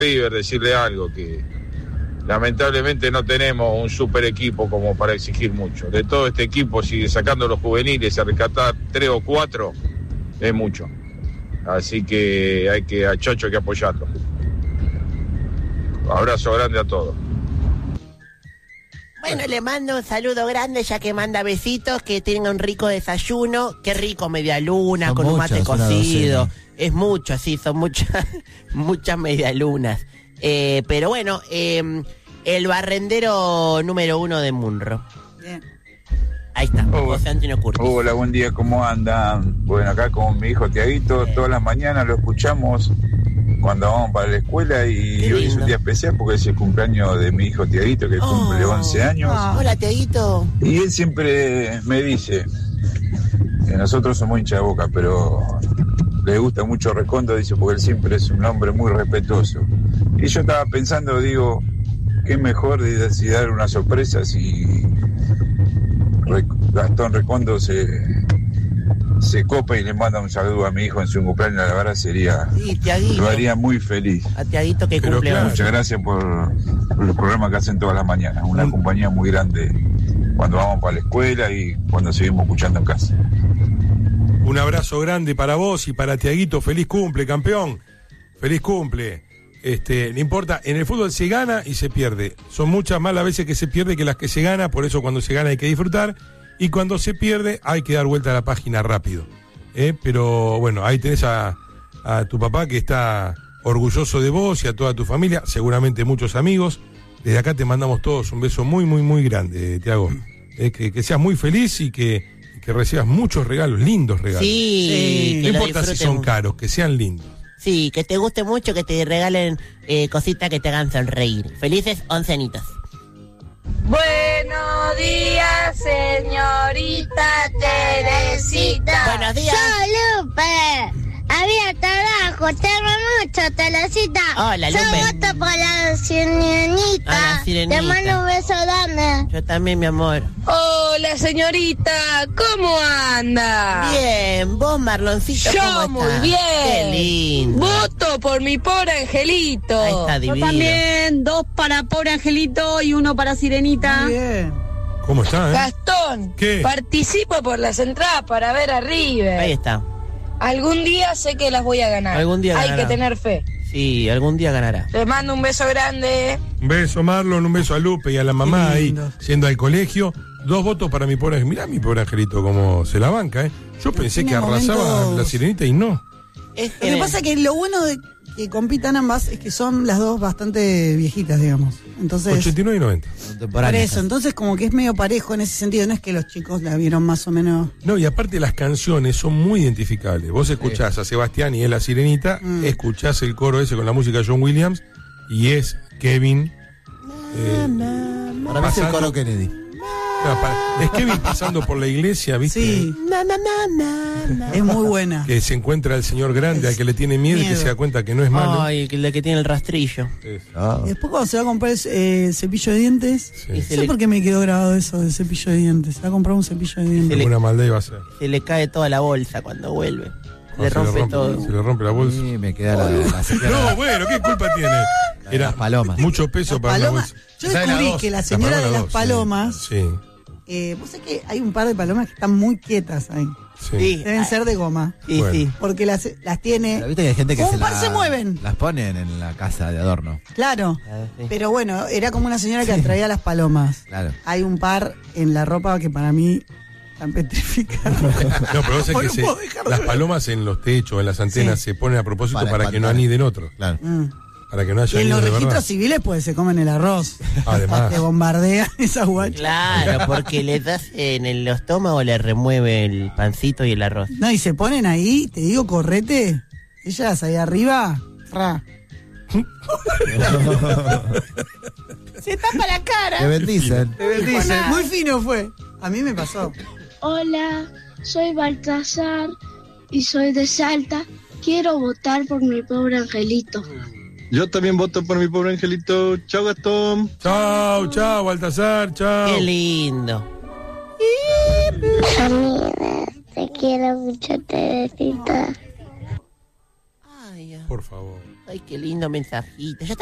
River, decirle algo, que lamentablemente no tenemos un super equipo como para exigir mucho. De todo este equipo, si sacando los juveniles a rescatar 3 o 4, es mucho. Así que a Chocho hay que apoyarlo. Abrazo grande a todos. Bueno, le mando un saludo grande, ya que manda besitos, que tenga un rico desayuno. Qué rico, media luna, son con muchas, un mate cocido. Es mucho, sí, son muchas medialunas. Pero bueno, el barrendero número 1 de Munro. Bien. Ahí está, José Antonio Curtis. Hola, buen día, ¿cómo andan? Bueno, acá con mi hijo Tiaguito, todas las mañanas lo escuchamos cuando vamos para la escuela y hoy es un día especial porque es el cumpleaños de mi hijo Tiaguito, que cumple 11 años. Hola, Tiaguito. Y él siempre me dice que nosotros somos hincha de Boca, pero le gusta mucho Recondo, dice, porque él siempre es un hombre muy respetuoso. Y yo estaba pensando, digo, qué mejor de dar una sorpresa si Gastón Recondo se copa y le manda un saludo a mi hijo en su cumpleaños. La verdad sería, lo haría muy feliz. A Tiaguito que cumple. Claro, muchas gracias por el programa que hacen todas las mañanas, una compañía muy grande cuando vamos para la escuela y cuando seguimos escuchando en casa. Un abrazo grande para vos y para Tiaguito. Feliz cumple, campeón. Feliz cumple. No importa, en el fútbol se gana y se pierde. Son muchas más las veces que se pierde que las que se gana, por eso cuando se gana hay que disfrutar y cuando se pierde hay que dar vuelta a la página rápido. Pero bueno, ahí tenés a tu papá que está orgulloso de vos y a toda tu familia, seguramente muchos amigos. Desde acá te mandamos todos un beso muy, muy, muy grande, Tiago. Que seas muy feliz y que recibas muchos regalos, lindos regalos. Sí, no importa si son caros, que sean lindos. Sí, que te guste mucho, que te regalen cositas que te hagan sonreír. Felices 11 añitos. Buenos días, señorita Teresita. Buenos días. Soy Lupe. Había trabajo, te amo mucho, Teresita. Hola, Lupe. Yo voto por la sirenita. A la sirenita. Te mando un beso grande. Yo también, mi amor. Hola, señorita, ¿cómo anda? Bien, vos, Marloncito, ¿cómo estás? Yo muy bien. Qué lindo. Voto por mi pobre angelito. Ahí está, divino. Yo también, 2 para pobre angelito y 1 para sirenita. Muy bien. ¿Cómo está, Gastón, ¿qué? Participo por las entradas para ver a River. Ahí está. Algún día sé que las voy a ganar. Algún día ganará. Hay que tener fe. Sí, algún día ganará. Les mando un beso grande. Un beso, Marlon, un beso a Lupe y a la mamá ahí, yendo al colegio. 2 votos para mi pobre angelito. Mirá mi pobre angelito cómo se la banca, Yo pensé que arrasaba la sirenita y no. Lo que pasa es que lo bueno de que compitan ambas es que son las dos bastante viejitas, digamos. Entonces, 89 y 90. Por eso, entonces como que es medio parejo en ese sentido. No es que los chicos la vieron más o menos. No, y aparte las canciones son muy identificables. Vos escuchás a Sebastián y es la sirenita, escuchás el coro ese con la música de John Williams y es Kevin. Para mí es el coro Kennedy. No, es Kevin pasando por la iglesia, ¿viste? Sí. Es muy buena. Que se encuentra el señor grande al que le tiene miedo y que se da cuenta que no es malo. Ay, el que tiene el rastrillo. Y después cuando se va a comprar cepillo de dientes, no sé por qué me quedó grabado eso de cepillo de dientes. Se va a comprar un cepillo de dientes. Alguna maldad iba a ser. Se le cae toda la bolsa cuando vuelve. Le rompe todo. Se le rompe la bolsa. Sí, me queda la No, bueno, ¿qué culpa tiene? Era las palomas. Mucho peso para la bolsa. Yo descubrí que la señora de las palomas. Sí. Vos sabés que hay un par de palomas que están muy quietas ahí. Sí. Deben ser de goma. Sí, sí. Porque las tiene. Pero viste que hay gente que un par se mueven. Las ponen en la casa de adorno. Claro. Sí. Pero bueno, era como una señora que atraía a las palomas. Claro. Hay un par en la ropa que para mí están petrificadas. No, pero vos sabés que las palomas en los techos, en las antenas, se ponen a propósito para que no aniden otros. Claro. Para que no haya y en los de registros verdad. civiles pues se comen el arroz. Además. Te bombardean esas guachas. Claro, porque le das en el estómago, le remueve el pancito y el arroz. No, y se ponen ahí, te digo, correte. Ellas ahí arriba, fra. Se tapa la cara. Te bendicen. Te bendicen. Muy fino fue. A mí me pasó. Hola, soy Baltasar y soy de Salta. Quiero votar por mi pobre angelito. Yo también voto por mi pobre angelito. Chao, Gastón. Chao, chao, Baltasar, chao. Qué lindo. Amiga, te quiero mucho, Teresita. Ay, por favor. Ay, qué lindo mensajito. Ya